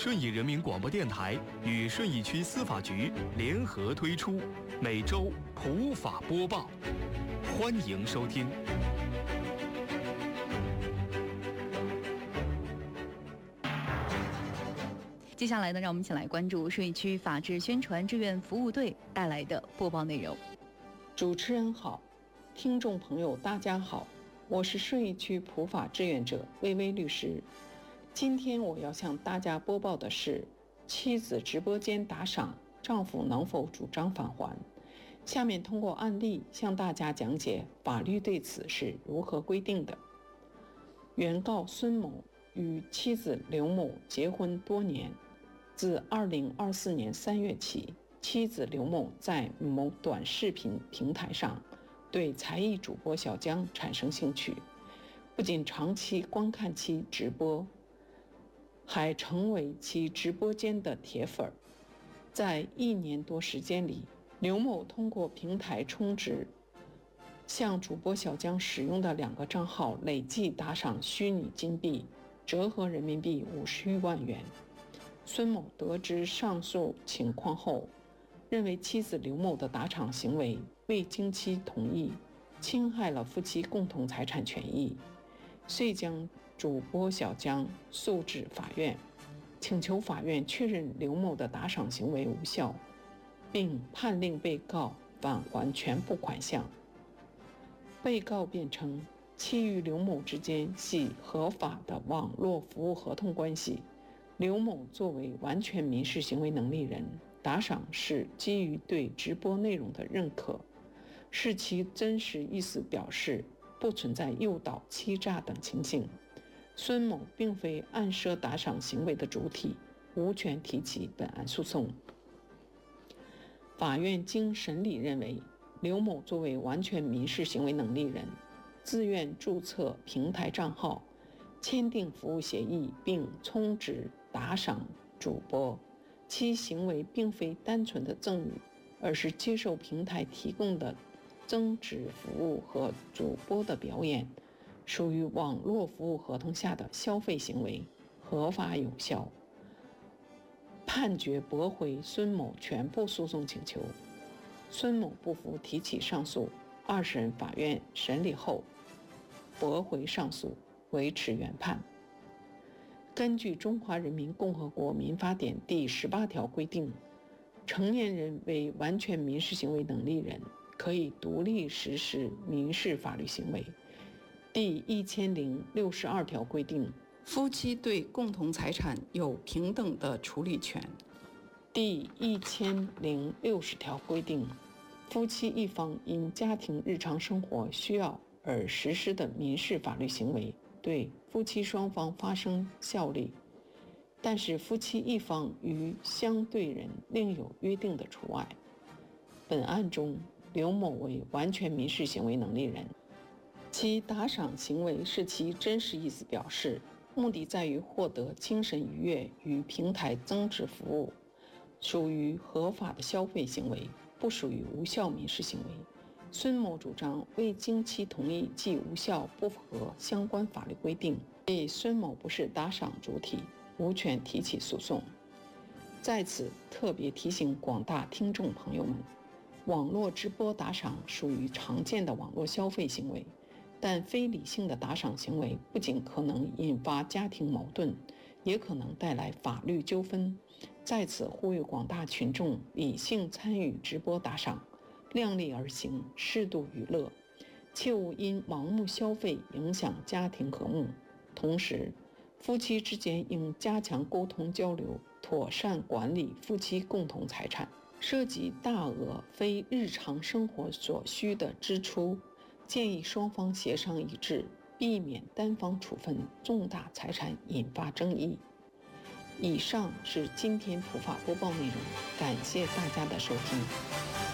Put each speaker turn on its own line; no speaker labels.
顺义人民广播电台与顺义区司法局联合推出每周普法播报，欢迎收听。
接下来呢，让我们一起来关注顺义区法治宣传志愿服务队带来的播报内容。
主持人好，听众朋友大家好，我是顺义区普法志愿者薇薇律师。今天我要向大家播报的是妻子直播间打赏，丈夫能否主张返还？下面通过案例向大家讲解法律对此是如何规定的。原告孙某与妻子刘某结婚多年，自2024年3月起，妻子刘某在某短视频平台上对才艺主播小江产生兴趣，不仅长期观看其直播，还成为其直播间的铁粉。在1年多时间里，刘某通过平台充值，向主播小江使用的2个账号累计打赏虚拟金币，折合人民币50余万元。孙某得知上述情况后，认为妻子刘某的打赏行为未经其同意，侵害了夫妻共同财产权益，遂将主播小江诉至法院，请求法院确认刘某的打赏行为无效，并判令被告返还全部款项。被告辩称，其与刘某之间系合法的网络服务合同关系，刘某作为完全民事行为能力人，打赏是基于对直播内容的认可，是其真实意思表示，不存在诱导、欺诈等情形。孙某并非暗设打赏行为的主体，无权提起本案诉讼。法院经审理认为，刘某作为完全民事行为能力人，自愿注册平台账号，签订服务协议并充值打赏主播，其行为并非单纯的赠与，而是接受平台提供的增值服务和主播的表演，属于网络服务合同下的消费行为，合法有效。判决驳回孙某全部诉讼请求。孙某不服提起上诉，2审法院审理后驳回上诉，维持原判。根据《中华人民共和国民法典》第18条规定，成年人为完全民事行为能力人，可以独立实施民事法律行为。第1062条规定，夫妻对共同财产有平等的处理权。第1060条规定，夫妻一方因家庭日常生活需要而实施的民事法律行为，对夫妻双方发生效力，但是夫妻一方与相对人另有约定的除外。本案中，刘某为完全民事行为能力人，其打赏行为是其真实意思表示，目的在于获得精神愉悦与平台增值服务，属于合法的消费行为，不属于无效民事行为。孙某主张未经其同意即无效，不符合相关法律规定，所以孙某不是打赏主体，无权提起诉讼。在此特别提醒广大听众朋友们，网络直播打赏属于常见的网络消费行为，但非理性的打赏行为不仅可能引发家庭矛盾，也可能带来法律纠纷。在此呼吁广大群众理性参与直播打赏，量力而行，适度娱乐，切勿因盲目消费影响家庭和睦。同时，夫妻之间应加强沟通交流，妥善管理夫妻共同财产。涉及大额非日常生活所需的支出，建议双方协商一致，避免单方处分重大财产引发争议。以上是今天普法播报内容，感谢大家的收听。